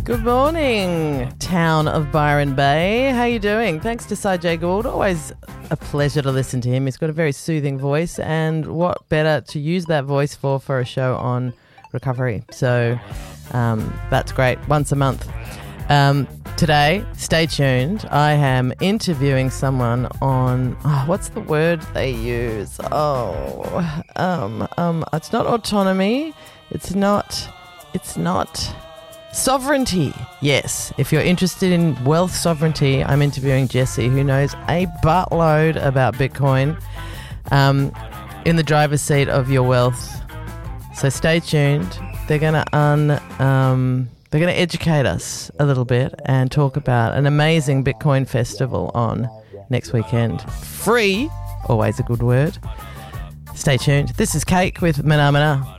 Good morning, town of Byron Bay. How you doing? Thanks to Sajay Gould. Always a pleasure to listen to him. He's got a very soothing voice, and what better to use that voice for a show on recovery. So that's great. Once a month. Today, stay tuned. I am interviewing someone on, what's the word they use? It's not autonomy. It's not sovereignty. Yes, if you're interested in wealth sovereignty, I'm interviewing Jessie, who knows a buttload about Bitcoin, in the driver's seat of your wealth. So stay tuned. They're going to educate us a little bit and talk about an amazing Bitcoin festival on next weekend. Free, always a good word. Stay tuned. This is Cake with Mana Mana.